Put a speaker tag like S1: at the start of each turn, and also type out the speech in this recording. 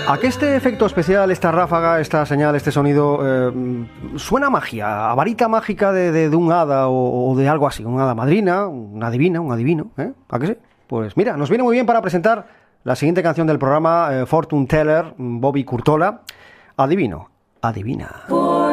S1: ¿A qué este efecto especial, esta ráfaga, esta señal, este sonido suena a magia, a varita mágica de un hada o de algo así, una hada madrina, una divina, un adivino, ¿eh? ¿A qué sí? Pues mira, nos viene muy bien para presentar la siguiente canción del programa, Fortune Teller, Bobby Curtola, Adivino, adivina.